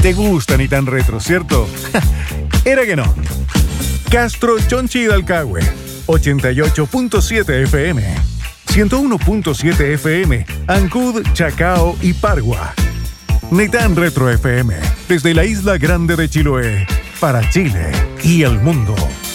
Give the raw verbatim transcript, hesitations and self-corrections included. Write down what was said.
Te gusta ni tan retro, ¿cierto? Era que no. Castro Chonchi Dalcahue, ochenta y ocho punto siete F M, ciento uno punto siete F M, Ancud, Chacao y Pargua. Ni tan retro F M, desde la isla grande de Chiloé, para Chile y el mundo.